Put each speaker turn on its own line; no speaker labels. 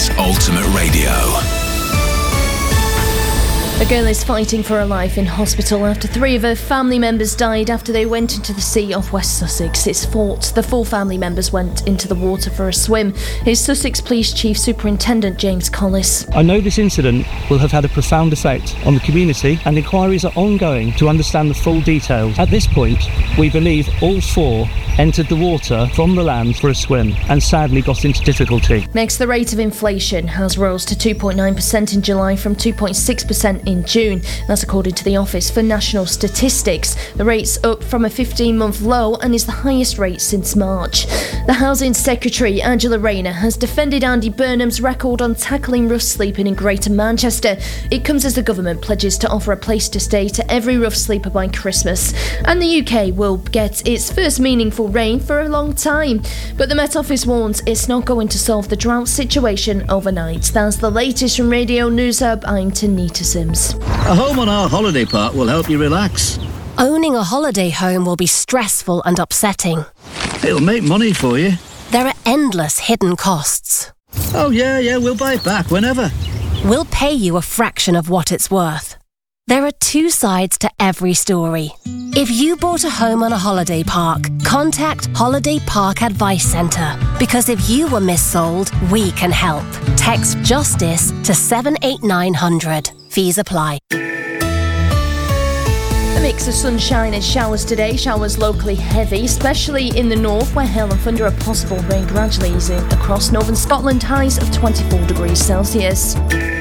Sports Ultimate Radio.
A girl is fighting for her life in hospital after 3 of her family members died after they went into the sea off West Sussex. It's thought the 4 family members went into the water for a swim. Here's Sussex Police Chief Superintendent James Collis.
I know this incident will have had a profound effect on the community, and inquiries are ongoing to understand the full details. At this point, we believe all 4 entered the water from the land for a swim and sadly got into difficulty.
Next, the rate of inflation has rose to 2.9% in July from 2.6% in June. That's according to the Office for National Statistics. The rate's up from a 15-month low and is the highest rate since March. The Housing Secretary, Angela Rayner, has defended Andy Burnham's record on tackling rough sleeping in Greater Manchester. It comes as the government pledges to offer a place to stay to every rough sleeper by Christmas. And the UK will get its first meaningful rain for a long time. But the Met Office warns it's not going to solve the drought situation overnight. That's the latest from Radio News Hub. I'm Tanita Sims.
A home on our holiday park will help you relax.
Owning a holiday home will be stressful and upsetting.
It'll make money for you.
There are endless hidden costs.
Oh yeah, we'll buy it back whenever.
We'll pay you a fraction of what it's worth. There are 2 sides to every story. If you bought a home on a holiday park, contact Holiday Park Advice Centre, because if you were missold, we can help. Text JUSTICE to 78900. Fees apply.
A mix of sunshine and showers today. Showers locally heavy, especially in the north, where hail and thunder are possible. Rain gradually easing across northern Scotland. Highs of 24 degrees Celsius.